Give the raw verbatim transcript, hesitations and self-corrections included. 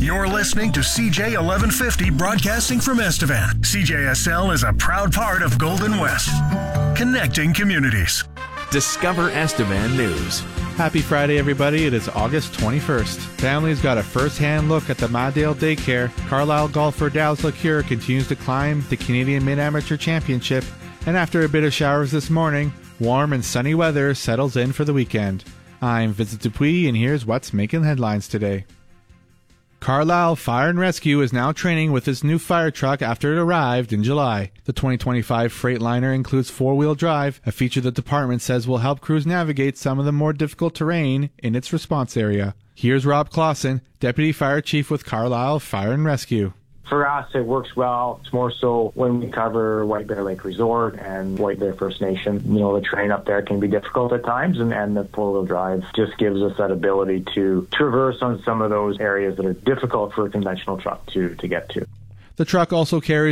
You're listening to C J eleven fifty broadcasting from Estevan. C J S L is a proud part of Golden West, connecting communities. Discover Estevan News. Happy Friday, everybody. It is August twenty-first. Families got a first-hand look at the Madale Daycare. Carlisle golfer Daz LaCure continues to climb the Canadian Mid-Amateur Championship. And after a bit of showers this morning, warm and sunny weather settles in for the weekend. I'm Vincent Dupuis, and here's what's making headlines today. Carlisle Fire and Rescue is now training with its new fire truck after it arrived in July. The twenty twenty-five Freightliner includes four-wheel drive, a feature the department says will help crews navigate some of the more difficult terrain in its response area. Here's Rob Clausen, Deputy Fire Chief with Carlisle Fire and Rescue. For us, it works well. It's more so when we cover White Bear Lake Resort and White Bear First Nation. You know, the terrain up there can be difficult at times, and, and the four-wheel drive just gives us that ability to traverse on some of those areas that are difficult for a conventional truck to, to get to. The truck also carries